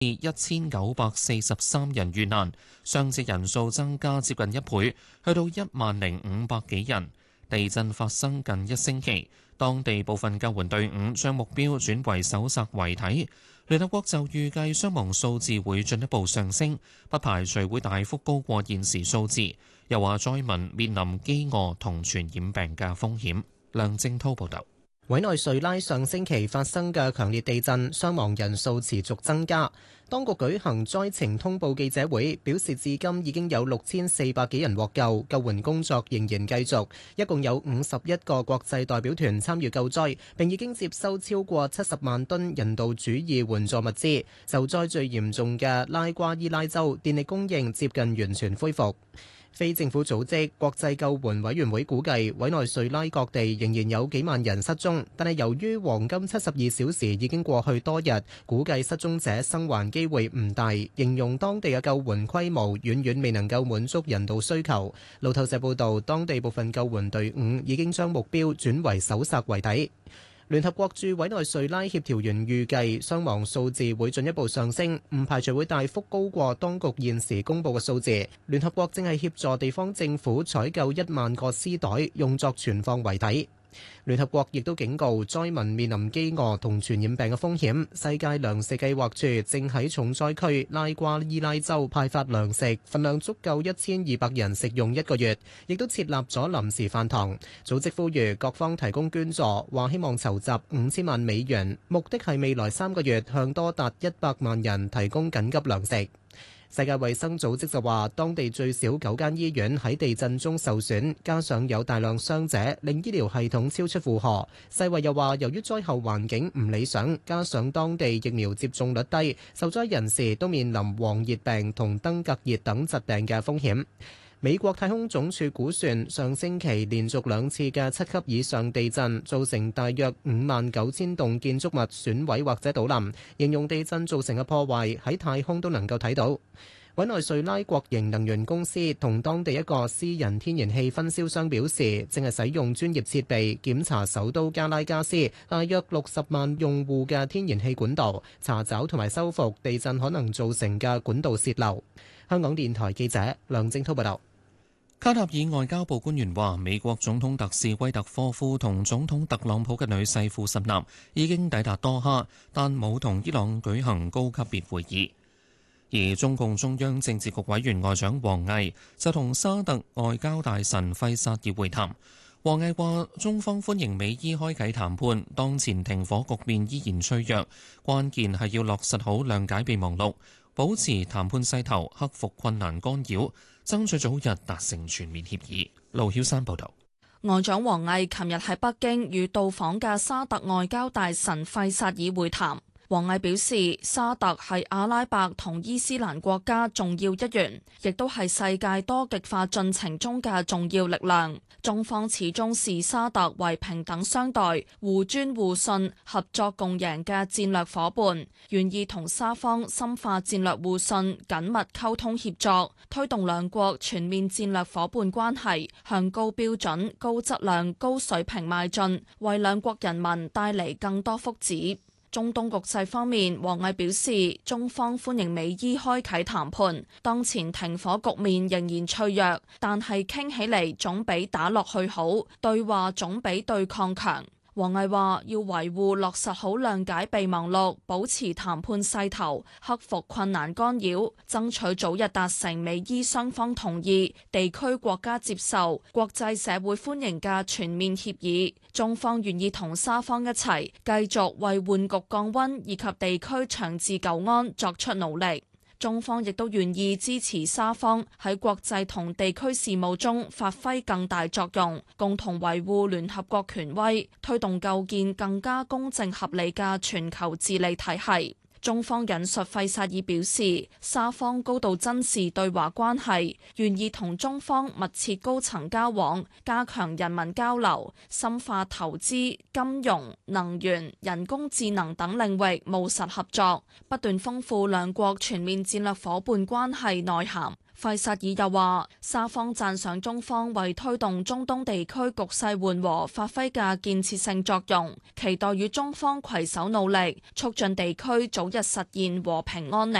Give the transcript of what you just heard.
1943人遇難，傷者人數增加接近1倍，去到10500幾人。地震發生近1星期，當地部分救援隊伍將目標轉為搜索遺體。聯合國就預計傷亡數字會進一步上升，不排除會大幅高過現時數字。又話災民面臨饑餓同傳染病嘅風險。梁正滔報導。 委內瑞拉上星期發生嘅強烈地震，傷亡人數持續增加。當局舉行災情通報記者會，表示至今已經有6400幾人獲救，救援工作仍然繼續。一共有51個國際代表團參與救災，並已經接收超過70萬噸人道主義援助物資。受災最嚴重嘅拉瓜伊拉州電力供應接近完全恢復。非政府組織國際救援委員會估計，委內瑞拉各地仍然有幾萬人失蹤，但係由於黃金72小時已經過去多日，估計失蹤者生還機會唔大，形容當地嘅救援規模遠遠未能夠滿足人道需求。路透社報道，當地部分救援隊伍已經將目標轉為搜索遺體。聯合國駐委內瑞拉協調員預計傷亡數字會進一步上升，唔排除會大幅高過當局現時公佈嘅數字。聯合國正係協助地方政府採購1萬個屍袋，用作存放遺體。聯合國亦都警告災民面臨饑餓同傳染病嘅風險。世界糧食計劃處正喺重災區拉瓜伊拉州派發糧食，份量足夠1200人食用1個月，亦都設立咗臨時飯堂。組織呼籲各方提供捐助，話希望籌集5000萬美元，目的係未來3個月向多達100萬人提供緊急糧食。世界衛生組織就話，當地最少9間醫院喺地震中受損，加上有大量傷者，令醫療系統超出負荷。世衛又話，由於災後環境唔理想，加上當地疫苗接種率低，受災人士都面臨黃熱病同登革熱等疾病嘅風險。美國太空總署估算，上星期連續2次嘅7級以上地震，造成大約59000棟建築物損毀或者倒冧，形容地震造成嘅破壞喺太空都能夠睇到。委內瑞拉國營能源公司同當地一個私人天然氣分銷商表示，正係使用專業設備檢查首都加拉加斯大約60萬用戶嘅天然氣管道，查找同埋修復地震可能造成嘅管道洩漏。香港電台記者梁正滔報道。 卡塔爾外交部官員話，美國總統特使威特科夫同總統特朗普嘅女婿庫什納已經抵達多哈，但冇同伊朗舉行高級別會議。而中共中央政治局委員外長王毅就同沙特外交大臣費薩爾會談。王毅話，中方歡迎美伊開啟談判，當前停火局面依然脆弱，關鍵係要落實好諒解備忘錄，保持談判勢頭，克服困難干擾，爭取早日達成全面協議。盧曉山報導。 外長王毅琴日喺北京與到訪嘅沙特外交大臣費薩爾會談。王毅表示，沙特係阿拉伯同伊斯蘭國家重要一員，亦都係世界多極化進程中嘅重要力量。中方始終視沙特為平等相待、互尊互信、合作共贏嘅戰略夥伴，願意同沙方深化戰略互信、緊密溝通協作，推動兩國全面戰略夥伴關係向高標準、高質量、高水平邁進，為兩國人民帶嚟更多福祉。中東局勢方面，王毅表示，中方歡迎美伊開啟談判，當前停火局面仍然脆弱，但係傾起嚟總比打落去好，對話總比對抗強。王毅話，要維護落實好諒解備忘錄，保持談判勢頭，克服困難干擾，爭取早日達成美伊雙方同意、地區國家接受、國際社會歡迎嘅全面協議。中方願意同沙方一齊，繼續為緩局降溫以及地區長治久安作出努力。中方亦都願意支持沙方喺國際同地區事務中發揮更大作用，共同維護聯合國權威，推動構建更加公正合理嘅全球治理體系。中方引述費薩爾表示，沙方高度珍視對華關係，願意同中方密切高層交往，加強人民交流，深化投資、金融、能源、人工智能等領域務實合作，不斷豐富兩國全面戰略夥伴關係內涵。 費薩爾又話，沙方讚賞中方為推動中東地區局勢緩和發揮嘅建設性作用，期待與中方攜手努力，促進地區早日實現和平安寧。